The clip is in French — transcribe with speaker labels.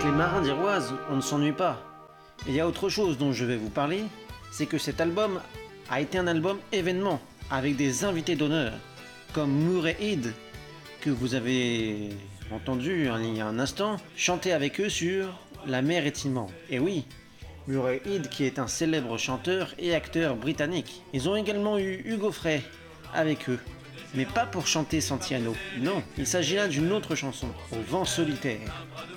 Speaker 1: les marins d'Iroise, on ne s'ennuie pas. Et il y a autre chose dont je vais vous parler, c'est que cet album a été un album événement, avec des invités d'honneur, comme Murray Head, que vous avez entendu il y a un instant, chanter avec eux sur La mer est immense. Et oui, Murray Head qui est un célèbre chanteur et acteur britannique. Ils ont également eu Hugo Frey avec eux. Mais pas pour chanter Santiano, non, il s'agit là d'une autre chanson, Au vent solitaire.